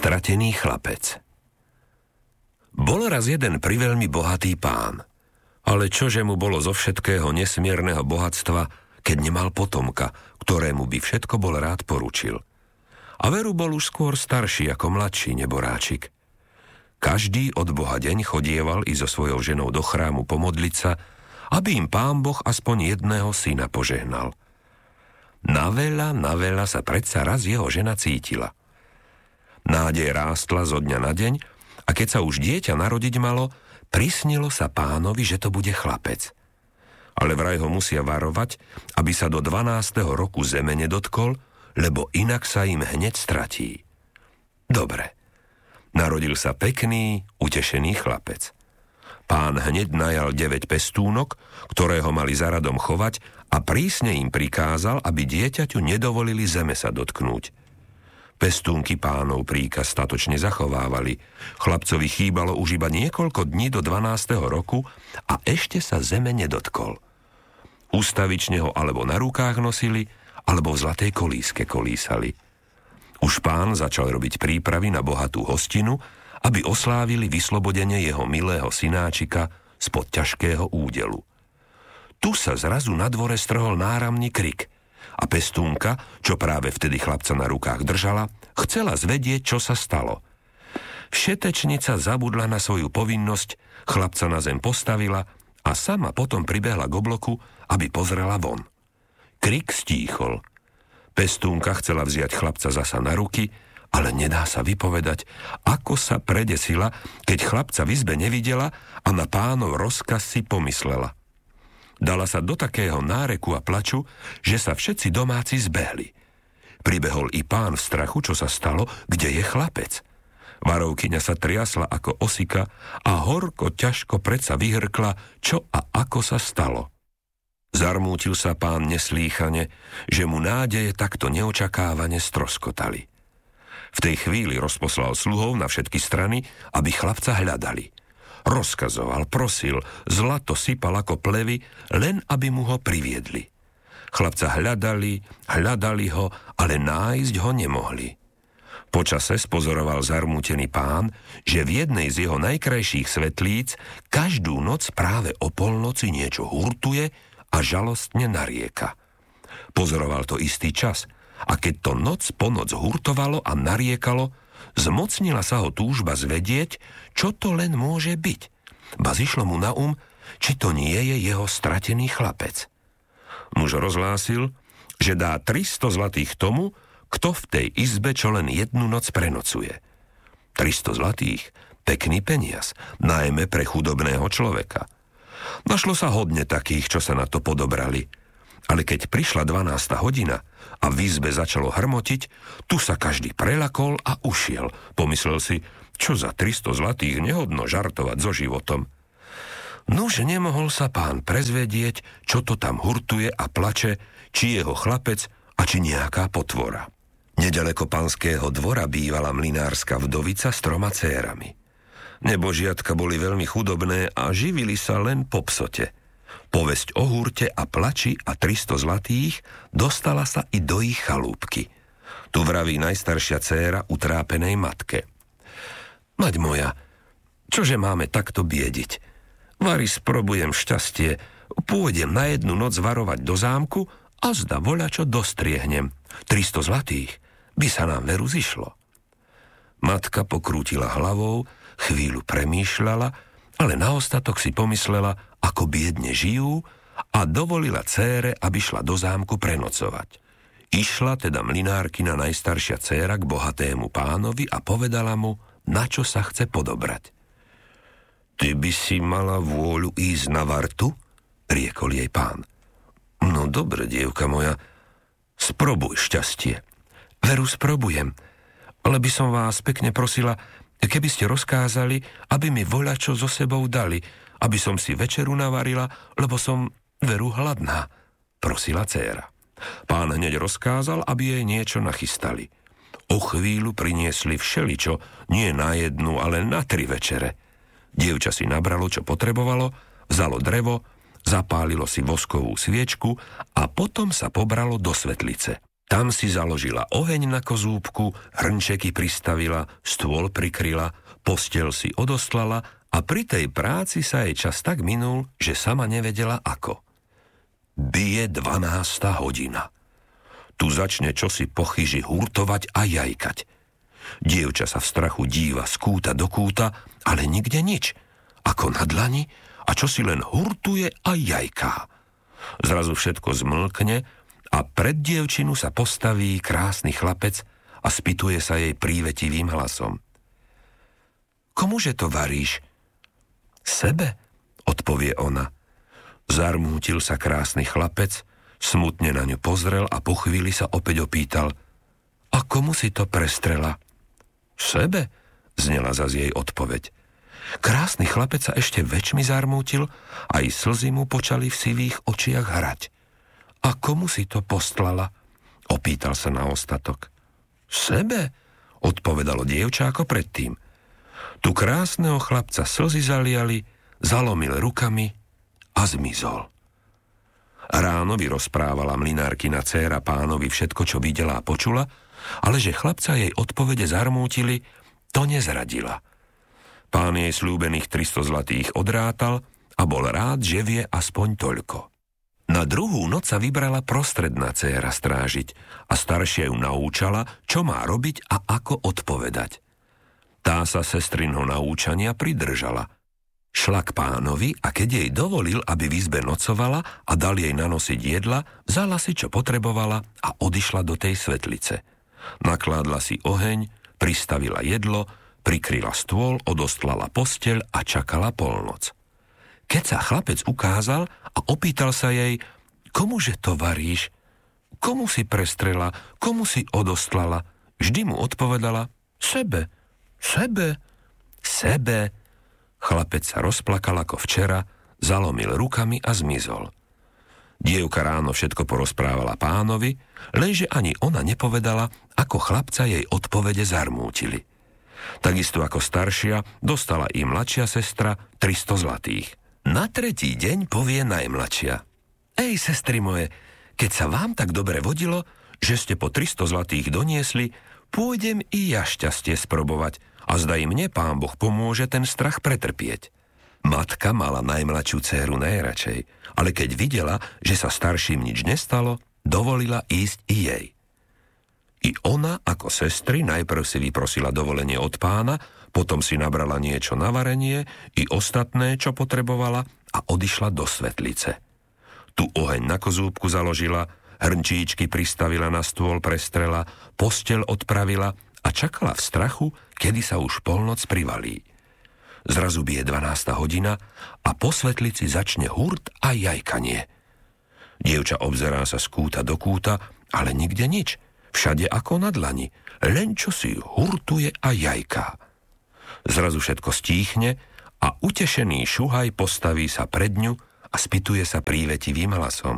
Stratený chlapec. Bol raz jeden priveľmi bohatý pán, ale čože mu bolo zo všetkého nesmierneho bohatstva, keď nemal potomka, ktorému by všetko bol rád poručil. A veru bol už skôr starší ako mladší neboráčik. Každý od Boha deň chodieval i so svojou ženou do chrámu pomodliť sa, aby im Pán Boh aspoň jedného syna požehnal. Na veľa sa predsa raz jeho žena cítila. Nádej rástla zo dňa na deň a keď sa už dieťa narodiť malo, prisnilo sa pánovi, že to bude chlapec. Ale vraj ho musia varovať, aby sa do 12. roku zeme nedotkol, lebo inak sa im hneď stratí. Dobre. Narodil sa pekný, utešený chlapec. Pán hneď najal 9 pestúnok, ktoré ho mali za radom chovať a prísne im prikázal, aby dieťaťu nedovolili zeme sa dotknúť. Pestúnky pánov príkaz statočne zachovávali. Chlapcovi chýbalo už iba niekoľko dní do 12. roku a ešte sa zeme nedotkol. Ústavične ho alebo na rukách nosili, alebo v zlatej kolíske kolísali. Už pán začal robiť prípravy na bohatú hostinu, aby oslávili vyslobodenie jeho milého synáčika spod ťažkého údelu. Tu sa zrazu na dvore strhol náramný krik a pestúnka, čo práve vtedy chlapca na rukách držala, chcela zvedieť, čo sa stalo. Všetečnica zabudla na svoju povinnosť, chlapca na zem postavila a sama potom pribehla k obloku, aby pozrela von. Krik stíchol. Pestúnka chcela vziať chlapca zasa na ruky, ale nedá sa vypovedať, ako sa predesila, keď chlapca v izbe nevidela a na pánov rozkaz si pomyslela. Dala sa do takého náreku a plaču, že sa všetci domáci zbehli. Pribehol i pán v strachu, čo sa stalo, kde je chlapec. Varovkyňa sa triasla ako osika a horko ťažko predsa vyhrkla, čo a ako sa stalo. Zarmútil sa pán neslýchane, že mu nádeje takto neočakávane stroskotali. V tej chvíli rozposlal sluhov na všetky strany, aby chlapca hľadali. Rozkazoval, prosil, zlato sypal ako plevy, len aby mu ho priviedli. Chlapca hľadali ho, ale nájsť ho nemohli. Počase spozoroval zarmútený pán, že v jednej z jeho najkrajších svetlíc každú noc práve o polnoci niečo hurtuje a žalostne narieka. Pozoroval to istý čas a keď to noc po noc hurtovalo a nariekalo, zmocnila sa ho túžba zvedieť, čo to len môže byť. Ba zišlo mu na či to nie je jeho stratený chlapec. Muž rozhlásil, že dá 300 zlatých tomu, kto v tej izbe čo len jednu noc prenocuje. 300 zlatých, pekný peniaz, najmä pre chudobného človeka. Našlo sa hodne takých, čo sa na to podobrali. Ale keď prišla 12. hodina a v izbe začalo hrmotiť, tu sa každý prelakol a ušiel. Pomyslel si, čo za 300 zlatých nehodno žartovať so životom. Nuž nemohol sa pán prezvedieť, čo to tam hurtuje a plače, či jeho chlapec a či nejaká potvora. Nedaleko panského dvora bývala mlynárska vdovica s 3 dcérami. Nebožiatka boli veľmi chudobné a živili sa len po psote. Povesť o hurte a plači a 300 zlatých dostala sa i do ich chalúbky. Tu vraví najstaršia dcéra utrápenej matke. Maď moja, čože máme takto biediť? Vari sprobujem šťastie, pôjdem na jednu noc varovať do zámku a zda voľačo dostriehnem. 300 zlatých by sa nám veru zišlo. Matka pokrútila hlavou, chvíľu premýšľala, ale na ostatok si pomyslela, ako biedne žijú a dovolila dcére, aby šla do zámku prenocovať. Išla teda mlynárkina najstaršia dcéra k bohatému pánovi a povedala mu, na čo sa chce podobrať. Ty by si mala vôľu ísť na vartu? Riekol jej pán. No dobre, dievka moja, sprobuj šťastie. Veru sprobujem, ale by som vás pekne prosila, keby ste rozkázali, aby mi voľačo so sebou dali, aby som si večeru navarila, lebo som veru hladná, prosila dcéra. Pán hneď rozkázal, aby jej niečo nachystali. O chvíľu priniesli všeličo, nie na jednu, ale na 3 večere. Dievča si nabralo, čo potrebovalo, vzalo drevo, zapálilo si voskovú sviečku a potom sa pobralo do svetlice. Tam si založila oheň na kozúbku, hrnčeky pristavila, stôl prikryla, posteľ si odostlala a pri tej práci sa jej čas tak minul, že sama nevedela ako. Bije 12. hodina. Tu začne čosi po chyži hurtovať a jajkať. Dievča sa v strachu díva z kúta do kúta, ale nikde nič. Ako na dlani a čosi len hurtuje a jajká. Zrazu všetko zmlkne a pred dievčinu sa postaví krásny chlapec a spýtuje sa jej prívetivým hlasom. Komuže to varíš? Sebe, odpovie ona. Zarmútil sa krásny chlapec, smutne na ňu pozrel a po chvíli sa opäť opýtal. A komu si to prestrela? Sebe, znela zas jej odpoveď. Krásny chlapec sa ešte väčšmi zarmútil a i slzy mu počali v sivých očiach hrať. A komu si to postlala? Opýtal sa na ostatok. Sebe, odpovedalo dievča ako predtým. Tu krásneho chlapca slzy zaliali, zalomil rukami a zmizol. Ráno vyrozprávala mlynárkina dcéra pánovi všetko, čo videla a počula, ale že chlapca jej odpovede zarmútili, to nezradila. Pán jej sľúbených 300 zlatých odrátal a bol rád, že vie aspoň toľko. Na druhú noc sa vybrala prostredná dcéra strážiť a staršia ju naučala, čo má robiť a ako odpovedať. Tá sa sestrinho naučania pridržala. Šla k pánovi a keď jej dovolil, aby v izbe nocovala a dal jej nanosiť jedla, vzala si, čo potrebovala a odišla do tej svetlice. Nakládla si oheň, pristavila jedlo, prikryla stôl, odostlala posteľ a čakala polnoc. Keď sa chlapec ukázal a opýtal sa jej, komuže to varíš? Komu si prestrela? Komu si odostlala? Vždy mu odpovedala, sebe, sebe, sebe. Chlapec sa rozplakal ako včera, zalomil rukami a zmizol. Dievka ráno všetko porozprávala pánovi, lenže ani ona nepovedala, ako chlapca jej odpovede zarmútili. Takisto ako staršia, dostala i mladšia sestra 300 zlatých. Na tretí deň povie najmladšia. Ej, sestry moje, keď sa vám tak dobre vodilo, že ste po 300 zlatých doniesli, pôjdem i ja šťastie sprobovať a zdaj mne Pán Boh pomôže ten strach pretrpieť. Matka mala najmladšiu dcéru najradšej, ale keď videla, že sa starším nič nestalo, dovolila ísť i jej. I ona, ako sestry, najprv si vyprosila dovolenie od pána, potom si nabrala niečo na varenie i ostatné, čo potrebovala a odišla do svetlice. Tu oheň na kozúbku založila, hrnčíčky pristavila na stôl, prestrela, posteľ odpravila a čakala v strachu, kedy sa už polnoc privalí. Zrazu bije 12. hodina a po svetlici začne hurt a jajkanie. Dievča obzerá sa z kúta do kúta, ale nikde nič. Všade ako na dlani, len čo si hurtuje a jajká. Zrazu všetko stíchne a utešený šuhaj postaví sa pred ňu a spýtuje sa prívetivým hlasom.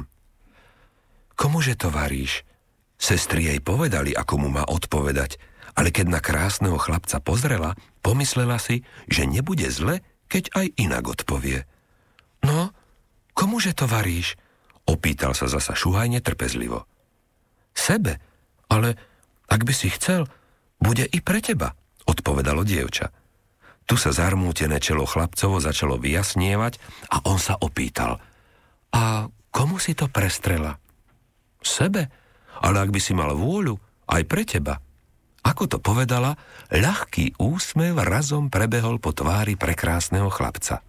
Komuže to varíš? Sestry jej povedali, ako mu má odpovedať, ale keď na krásneho chlapca pozrela, pomyslela si, že nebude zle, keď aj inak odpovie. No, komuže to varíš? Opýtal sa zasa šuhaj netrpezlivo. Sebe, ale ak by si chcel, bude i pre teba, odpovedalo dievča. Tu sa zarmútené čelo chlapcovo začalo vyjasnievať a on sa opýtal. A komu si to prestrela? Sebe, ale ak by si mal vôľu, aj pre teba. Ako to povedala, ľahký úsmev razom prebehol po tvári prekrásneho chlapca.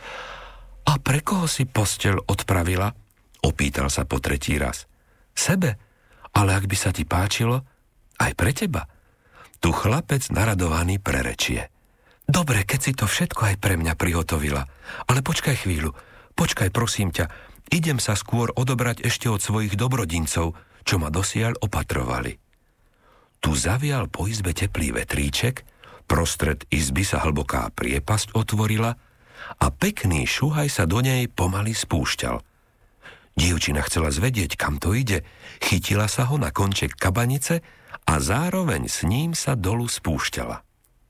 A pre koho si posteľ odpravila? Opýtal sa po tretí raz. Sebe, ale ak by sa ti páčilo, aj pre teba. Tu chlapec naradovaný prerečie. Dobre, keď si to všetko aj pre mňa prihotovila. Ale počkaj chvíľu, počkaj prosím ťa, idem sa skôr odobrať ešte od svojich dobrodincov, čo ma dosiaľ opatrovali. Tu zavial po izbe teplý vetríček, prostred izby sa hlboká priepasť otvorila a pekný šuhaj sa do nej pomaly spúšťal. Dievčina chcela zvedieť, kam to ide, chytila sa ho na konček kabanice a zároveň s ním sa dolu spúšťala.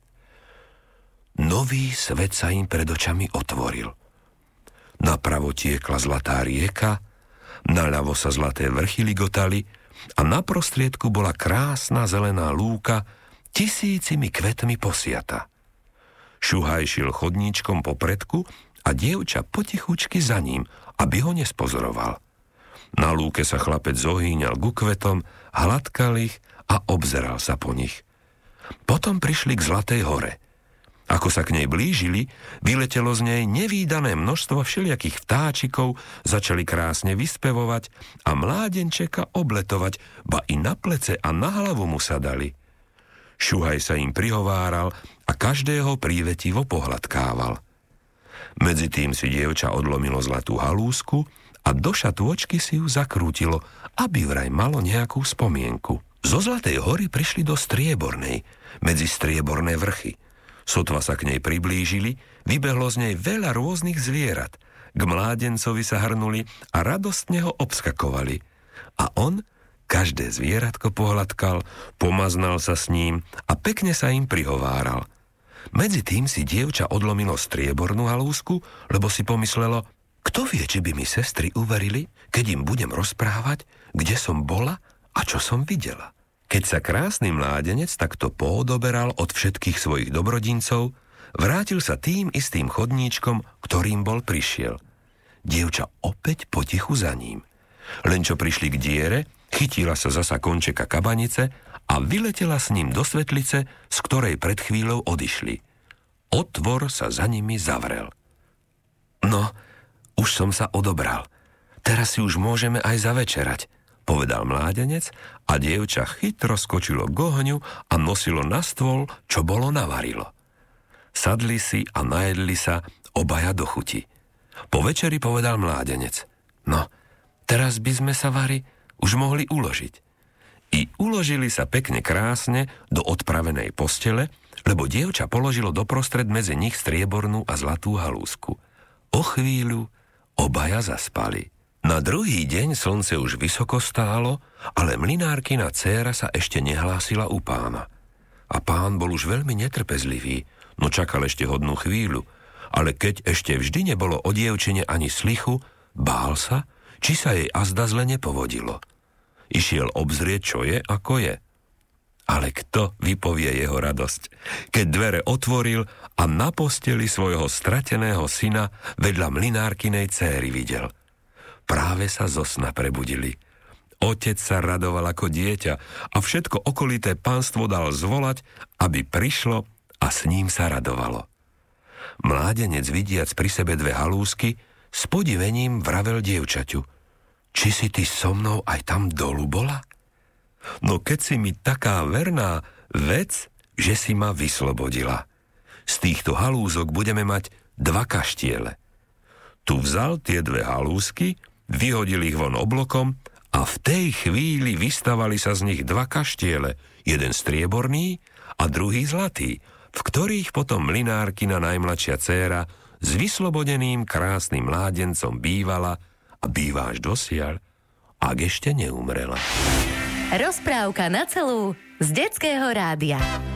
Nový svet sa im pred očami otvoril. Napravo tiekla zlatá rieka, naľavo sa zlaté vrchy ligotali a na prostriedku bola krásna zelená lúka, tisícimi kvetmi posiata. Šuhaj šiel chodníčkom po predku a dievča potichučky za ním, aby ho nespozoroval. Na lúke sa chlapec zohýňal ku kvetom, hladkal ich a obzeral sa po nich. Potom prišli k Zlatej hore. Ako sa k nej blížili, vyletelo z nej nevídané množstvo všelijakých vtáčikov, začali krásne vyspevovať a mládenčeka obletovať, ba i na plece a na hlavu mu sa dali. Šuhaj sa im prihováral a každého prívetivo pohľadkával. Medzitým si dievča odlomilo zlatú halúsku a do šatôčky si ju zakrútilo, aby vraj malo nejakú spomienku. Zo Zlatej hory prišli do Striebornej, medzi strieborné vrchy. Sotva sa k nej priblížili, vybehlo z nej veľa rôznych zvierat. K mládencovi sa hrnuli a radostne ho obskakovali. A on každé zvieratko pohľadkal, pomaznal sa s ním a pekne sa im prihováral. Medzitým si dievča odlomilo striebornú halúsku, lebo si pomyslelo, kto vie, či by mi sestry uverili, keď im budem rozprávať, kde som bola a čo som videla. Keď sa krásny mládenec takto poodoberal od všetkých svojich dobrodincov, vrátil sa tým istým chodníčkom, ktorým bol prišiel. Dievča opäť potichu za ním. Len čo prišli k diere, chytila sa zasa končeka kabanice a vyletela s ním do svetlice, z ktorej pred chvíľou odišli. Otvor sa za nimi zavrel. No, už som sa odobral. Teraz si už môžeme aj zavečerať, povedal mládenec a dievča chytro skočilo k ohňu a nosilo na stôl, čo bolo navarilo. Sadli si a najedli sa obaja do chuti. Po večeri povedal mládenec, no, teraz by sme sa, Vary, už mohli uložiť. I uložili sa pekne krásne do odpravenej postele, lebo dievča položilo doprostred medzi nich striebornú a zlatú halúsku. O chvíľu obaja zaspali. Na druhý deň slnce už vysoko stálo, ale mlynárkina dcéra sa ešte nehlásila u pána. A pán bol už veľmi netrpezlivý, no čakal ešte hodnú chvíľu, ale keď ešte vždy nebolo o dievčine ani slichu, bál sa, či sa jej azda zle nepovodilo. Išiel obzrieť, čo je, ako je. Ale kto vypovie jeho radosť, keď dvere otvoril a na posteli svojho strateného syna vedľa mlynárkinej céry videl. Práve sa zo sna prebudili. Otec sa radoval ako dieťa a všetko okolité pánstvo dal zvolať, aby prišlo a s ním sa radovalo. Mládenec, vidiac pri sebe dve halúsky, s podivením vravel dievčaťu: či si ty so mnou aj tam dolu bola? No keď si mi taká verná, vec, že si ma vyslobodila. Z týchto halúzok budeme mať 2 kaštiele. Tu vzal tie 2 halúsky, vyhodil ich von oblokom a v tej chvíli vystavali sa z nich 2 kaštiele, jeden strieborný a druhý zlatý, v ktorých potom mlynárkina najmladšia dcéra s vyslobodeným krásnym mládencom bývala a býva až dosiaľ, ak ešte neumrela. Rozprávka na celú z Detského rádia.